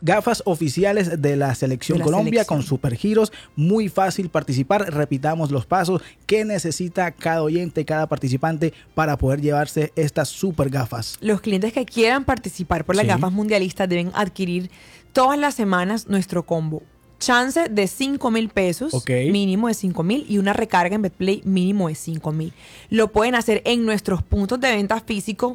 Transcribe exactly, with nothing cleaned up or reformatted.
gafas oficiales de la Selección De la Colombia selección. con supergiros. Muy fácil participar. Repitamos los pasos que necesita cada oyente, cada participante para poder llevarse estas super gafas. Los clientes que quieran participar por las Sí. gafas mundialistas deben adquirir todas las semanas nuestro combo. Chance de cinco mil pesos, Ok. mínimo de cinco mil, y una recarga en Betplay mínimo de cinco mil. Lo pueden hacer en nuestros puntos de venta físicos